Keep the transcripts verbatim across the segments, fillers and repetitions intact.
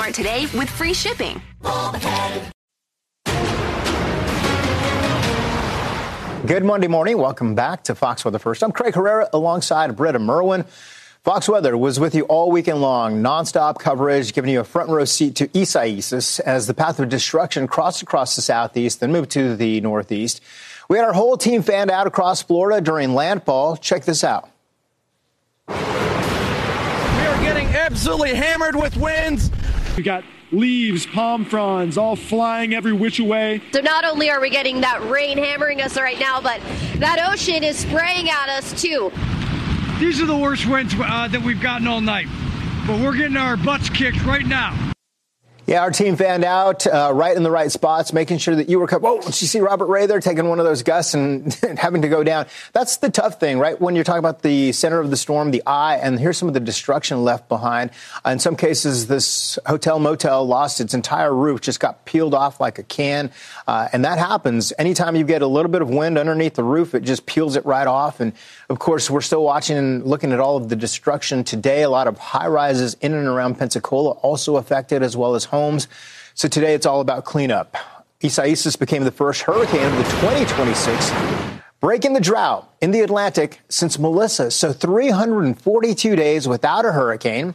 Start today with free shipping. Good Monday morning. Welcome back to Fox Weather First. I'm Craig Herrera alongside Britta Merwin. Fox Weather was with you all weekend long, nonstop coverage, giving you a front row seat to Isaias as the path of destruction crossed across the southeast, then moved to the northeast. We had our whole team fanned out across Florida during landfall. Check this out. We are getting absolutely hammered with winds. We got leaves, palm fronds, all flying every which way. So not only are we getting that rain hammering us right now, but that ocean is spraying at us too. These are the worst winds uh, that we've gotten all night, but we're getting our butts kicked right now. Yeah, our team fanned out uh, right in the right spots, making sure that you were covered. Oh, did you see Robert Ray there taking one of those gusts and having to go down? That's the tough thing, right? When you're talking about the center of the storm, the eye, and here's some of the destruction left behind. Uh, in some cases, this hotel motel lost its entire roof, just got peeled off like a can. Uh, and that happens anytime you get a little bit of wind underneath the roof, it just peels it right off. And of course, we're still watching and looking at all of the destruction today. A lot of high rises in and around Pensacola also affected, as well as homes. So today it's all about cleanup. Isaias became the first hurricane of the twenty twenty-six, breaking the drought in the Atlantic since Melissa. So three hundred forty-two days without a hurricane.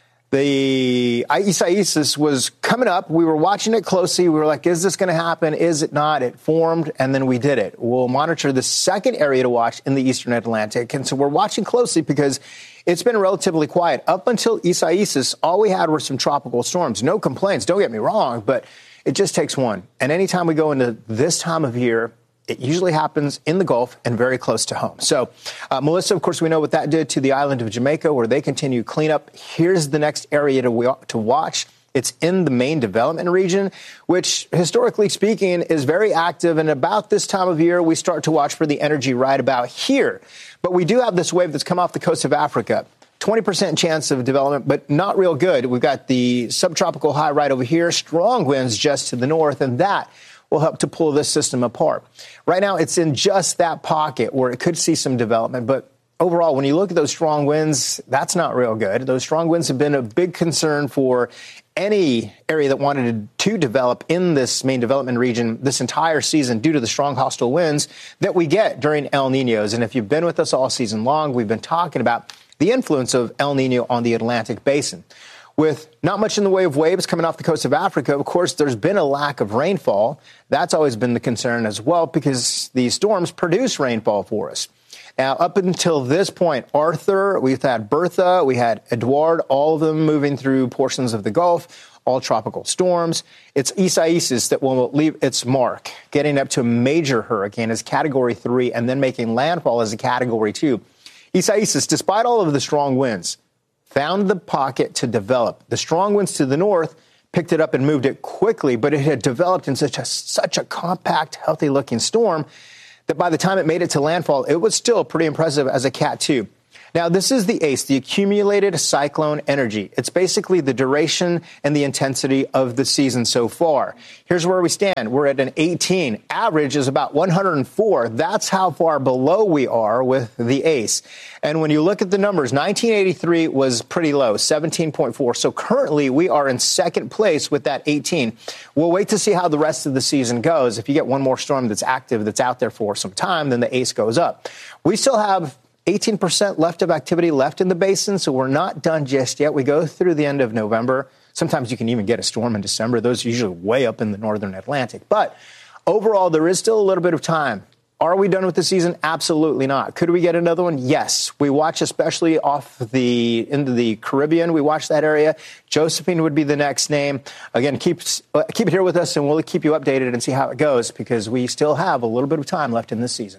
The Isaias was coming up. We were watching it closely. We were like, is this going to happen? Is it not? It formed, and then we did it. We'll monitor the second area to watch in the eastern Atlantic. And so we're watching closely because it's been relatively quiet. Up until Isaias, all we had were some tropical storms. No complaints, don't get me wrong, but it just takes one. And anytime we go into this time of year, it usually happens in the Gulf and very close to home. So, uh, Melissa, of course, we know what that did to the island of Jamaica, where they continue cleanup. Here's the next area to, to watch. It's in the main development region, which, historically speaking, is very active. And about this time of year, we start to watch for the energy right about here. But we do have this wave that's come off the coast of Africa. twenty percent chance of development, but not real good. We've got the subtropical high right over here, strong winds just to the north, and that will help to pull this system apart. Right now, it's in just that pocket where it could see some development. But overall, when you look at those strong winds, that's not real good. Those strong winds have been a big concern for any area that wanted to develop in this main development region this entire season due to the strong hostile winds that we get during El Niños. And if you've been with us all season long, we've been talking about the influence of El Niño on the Atlantic basin. With not much in the way of waves coming off the coast of Africa, of course, there's been a lack of rainfall. That's always been the concern as well, because these storms produce rainfall for us. Now, up until this point, Arthur, we've had Bertha, we had Edouard, all of them moving through portions of the Gulf, all tropical storms. It's Isaias that will leave its mark, getting up to a major hurricane as Category three and then making landfall as a Category two. Isaias, despite all of the strong winds, found the pocket to develop. The strong winds to the north picked it up and moved it quickly, but it had developed in such a such a compact, healthy-looking storm that by the time it made it to landfall, it was still pretty impressive as a Cat two. Now, this is the ACE, the accumulated cyclone energy. It's basically the duration and the intensity of the season so far. Here's where we stand. We're at an eighteen. Average is about one hundred four. That's how far below we are with the ACE. And when you look at the numbers, nineteen eighty-three was pretty low, seventeen point four. So currently we are in second place with that eighteen. We'll wait to see how the rest of the season goes. If you get one more storm that's active, that's out there for some time, then the ACE goes up. We still have eighteen percent left of activity left in the basin, so we're not done just yet. We go through the end of November. Sometimes you can even get a storm in December. Those are usually way up in the northern Atlantic. But overall, there is still a little bit of time. Are we done with the season? Absolutely not. Could we get another one? Yes. We watch especially off the into the Caribbean. We watch that area. Josephine would be the next name. Again, keep, uh, keep it here with us, and we'll keep you updated and see how it goes, because we still have a little bit of time left in this season.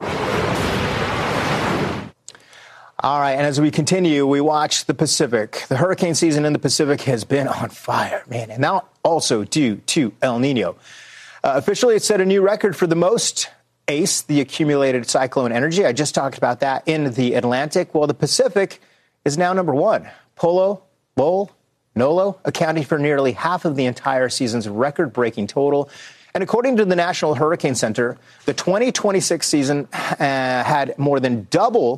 All right, and as we continue, we watch the Pacific. The hurricane season in the Pacific has been on fire, man, and now also due to El Niño. Uh, officially, it set a new record for the most ACE, the accumulated cyclone energy. I just talked about that in the Atlantic. Well, the Pacific is now number one. Polo, Lowell, Nolo, accounting for nearly half of the entire season's record-breaking total. And according to the National Hurricane Center, the twenty twenty-six season uh, had more than double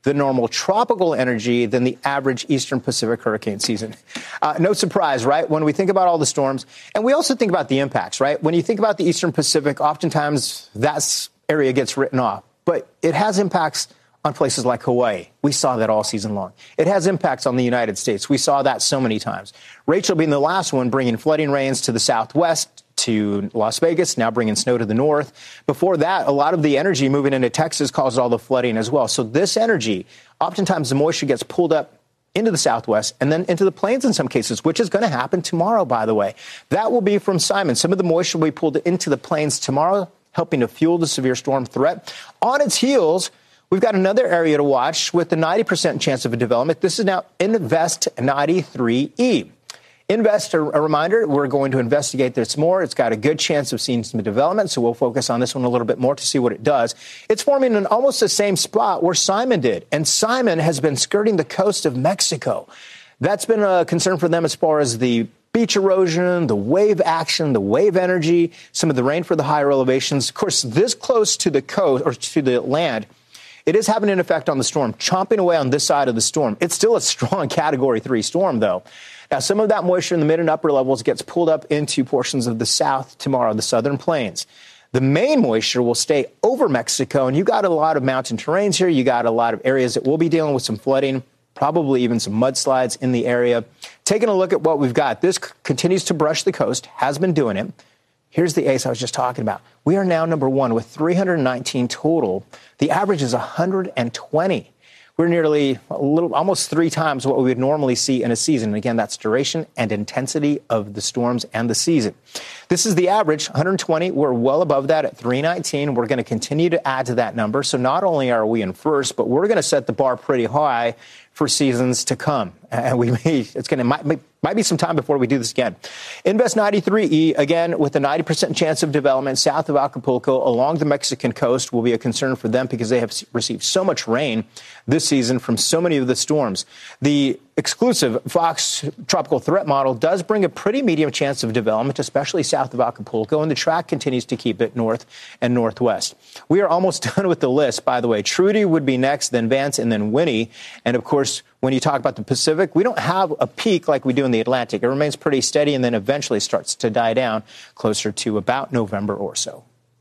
the normal tropical energy than the average Eastern Pacific hurricane season. Uh, no surprise, right? When we think about all the storms, and we also think about the impacts, right? When you think about the Eastern Pacific, oftentimes that area gets written off, but it has impacts on places like Hawaii. We saw that all season long. It has impacts on the United States. We saw that so many times. Rachel being the last one, bringing flooding rains to the southwest, to Las Vegas, now bringing snow to the north. Before that, a lot of the energy moving into Texas caused all the flooding as well. So this energy, oftentimes the moisture gets pulled up into the southwest and then into the plains in some cases, which is going to happen tomorrow, by the way. That will be from Simon. Some of the moisture will be pulled into the plains tomorrow, helping to fuel the severe storm threat. On its heels, we've got another area to watch with the ninety percent chance of a development. This is now Invest ninety-three E. Invest, a reminder, we're going to investigate this more. It's got a good chance of seeing some development, so we'll focus on this one a little bit more to see what it does. It's forming in almost the same spot where Simon did, and Simon has been skirting the coast of Mexico. That's been a concern for them as far as the beach erosion, the wave action, the wave energy, some of the rain for the higher elevations. Of course, this close to the coast or to the land, it is having an effect on the storm, chomping away on this side of the storm. It's still a strong Category three storm, though. Now, some of that moisture in the mid and upper levels gets pulled up into portions of the south tomorrow, the southern plains. The main moisture will stay over Mexico, and you got a lot of mountain terrains here. You got a lot of areas that will be dealing with some flooding, probably even some mudslides in the area. Taking a look at what we've got, this c- continues to brush the coast, has been doing it. Here's the ace I was just talking about. We are now number one with three hundred nineteen total. The average is one hundred twenty. We're nearly a little, almost three times what we would normally see in a season. And again, that's duration and intensity of the storms and the season. This is the average, one hundred twenty. We're well above that at three nineteen. We're going to continue to add to that number. So not only are we in first, but we're going to set the bar pretty high for seasons to come. And we may, it's going to, might, might be some time before we do this again. Invest ninety-three E, again, with a ninety percent chance of development south of Acapulco along the Mexican coast will be a concern for them because they have received so much rain this season from so many of the storms. The exclusive Fox Tropical Threat Model does bring a pretty medium chance of development, especially south of Acapulco, and the track continues to keep it north and northwest. We are almost done with the list, by the way. Trudy would be next, then Vance, and then Winnie. And, of course, when you talk about the Pacific, we don't have a peak like we do in the Atlantic. It remains pretty steady and then eventually starts to die down closer to about November or so.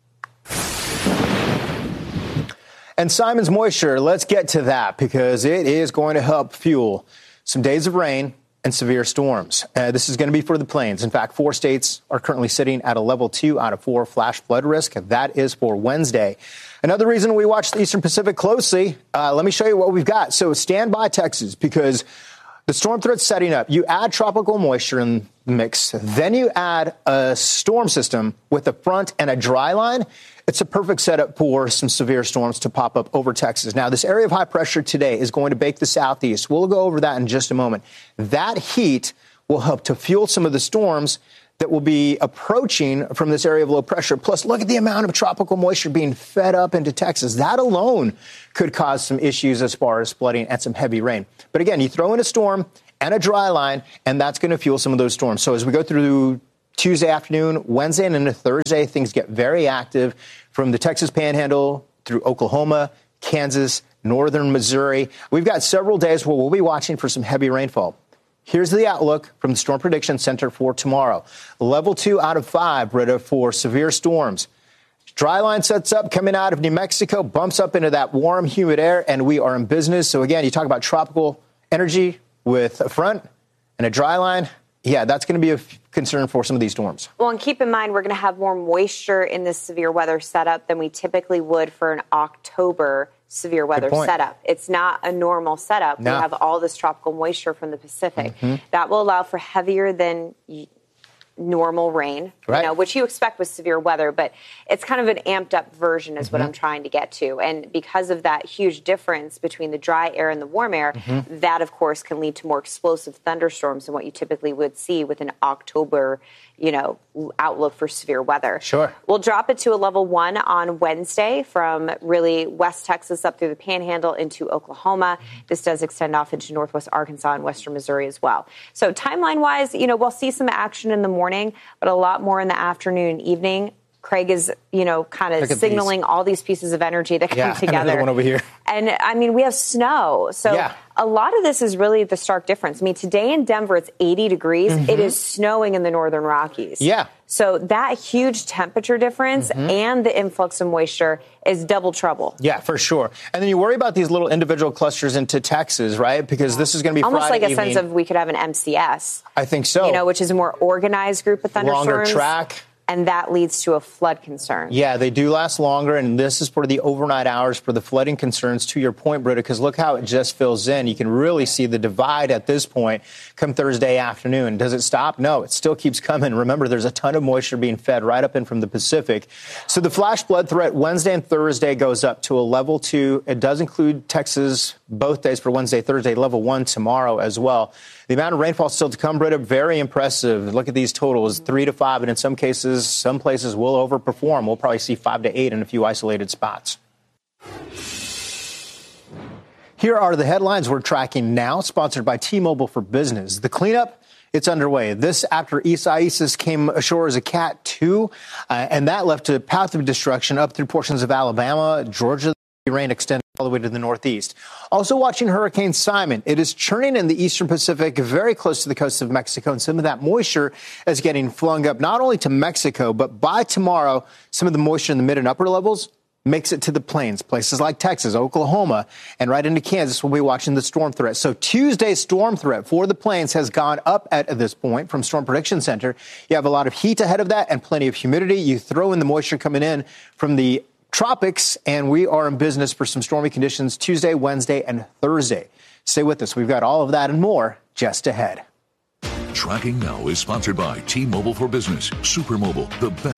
And Simon's moisture, let's get to that because it is going to help fuel some days of rain and severe storms. Uh, this is going to be for the plains. In fact, four states are currently sitting at a level two out of four flash flood risk. That is for Wednesday. Another reason we watch the Eastern Pacific closely, uh, let me show you what we've got. So stand by, Texas, because the storm threat's setting up. You add tropical moisture in the mix, then you add a storm system with a front and a dry line. It's a perfect setup for some severe storms to pop up over Texas. Now, this area of high pressure today is going to bake the southeast. We'll go over that in just a moment. That heat will help to fuel some of the storms that will be approaching from this area of low pressure. Plus, look at the amount of tropical moisture being fed up into Texas. That alone could cause some issues as far as flooding and some heavy rain. But again, you throw in a storm and a dry line, and that's going to fuel some of those storms. So as we go through Tuesday afternoon, Wednesday, and into Thursday, things get very active from the Texas Panhandle through Oklahoma, Kansas, northern Missouri. We've got several days where we'll be watching for some heavy rainfall. Here's the outlook from the Storm Prediction Center for tomorrow. Level two out of five, Britta, for severe storms. Dry line sets up coming out of New Mexico, bumps up into that warm, humid air, and we are in business. So again, you talk about tropical energy with a front and a dry line. Yeah, that's going to be a f- concern for some of these storms. Well, and keep in mind, we're going to have more moisture in this severe weather setup than we typically would for an October severe weather setup. It's not a normal setup. No. We have all this tropical moisture from the Pacific. Mm-hmm. That will allow for heavier than normal rain, right. you know, which you expect with severe weather, but it's kind of an amped up version is mm-hmm. what I'm trying to get to. And because of that huge difference between the dry air and the warm air, mm-hmm. that, of course, can lead to more explosive thunderstorms than what you typically would see with an October, you know, outlook for severe weather. Sure. We'll drop it to a level one on Wednesday from really West Texas up through the Panhandle into Oklahoma. This does extend off into northwest Arkansas and western Missouri as well. So timeline-wise, you know, we'll see some action in the morning, but a lot more in the afternoon and evening. Craig is, you know, kind of signaling these. all these pieces of energy that come yeah, together. Another one over here. And I mean, we have snow. So yeah. a lot of this is really the stark difference. I mean, today in Denver, it's eighty degrees. Mm-hmm. It is snowing in the northern Rockies. Yeah. So that huge temperature difference mm-hmm. and the influx of moisture is double trouble. Yeah, for sure. And then you worry about these little individual clusters into Texas, right? Because this is going to be almost Friday like a evening. sense of we could have an M C S. I think so. You know, which is a more organized group of thunderstorms. Longer track. And that leads to a flood concern. Yeah, they do last longer, and this is for the overnight hours for the flooding concerns. To your point, Britta, because look how it just fills in. You can really see the divide at this point come Thursday afternoon. Does it stop? No, it still keeps coming. Remember, there's a ton of moisture being fed right up in from the Pacific. So the flash flood threat Wednesday and Thursday goes up to a level two. It does include Texas both days for Wednesday, Thursday, level one tomorrow as well. The amount of rainfall still to come, Britta, very impressive. Look at these totals, three to five, and in some cases, some places will overperform. We'll probably see five to eight in a few isolated spots. Here are the headlines we're tracking now, sponsored by T-Mobile for Business. The cleanup, it's underway. This after Isaias came ashore as a Cat two, uh, and that left a path of destruction up through portions of Alabama, Georgia. Rain extended all the way to the northeast. Also watching Hurricane Simon. It is churning in the eastern Pacific, very close to the coast of Mexico, and some of that moisture is getting flung up not only to Mexico, but by tomorrow, some of the moisture in the mid and upper levels makes it to the plains, places like Texas, Oklahoma, and right into Kansas. We'll be watching the storm threat. So Tuesday's storm threat for the plains has gone up at this point from Storm Prediction Center. You have a lot of heat ahead of that and plenty of humidity. You throw in the moisture coming in from the tropics, and we are in business for some stormy conditions Tuesday, Wednesday, and Thursday. Stay with us. We've got all of that and more just ahead. Tracking Now is sponsored by T-Mobile for Business. Super Mobile, the best